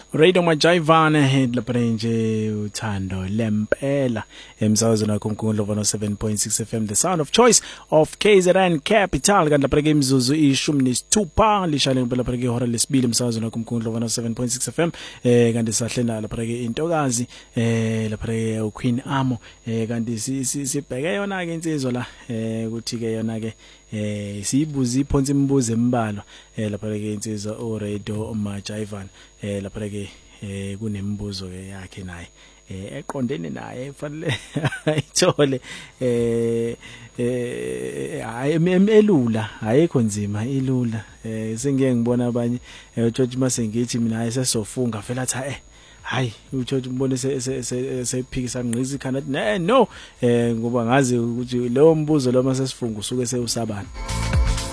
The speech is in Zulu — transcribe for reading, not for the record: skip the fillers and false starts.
Radio Majayivane lapha nje uthando lempela emsakazweni wakho umkhulu 7.6 FM the sound of choice of KZN Capital kanti lapha ke imizuzu i16 lishale lapha ke ihora lesibili emsakazweni wakho umkhulu 7.6 FM kanti sahlena lapha ke intokazi lapha ke uQueen Amo kanti sibheke yona ke insizwa la ukuthi ke yona ke siyibuza iphonsi imibuzo embalo lapha ke insizwa o Radio Majayivane lapha ke kunembuzo ke yakhe naye eqondene naye fanele ayithole elula ayikho nzima ilula sengeke ngibona abanye uJoji masengithi mina ayisesofunga phela athi hayi uJoji umbone sephikisa ngqizi ikhanda no ngoba ngazi ukuthi lo mbuzo lo masesifunga usuke sewusabana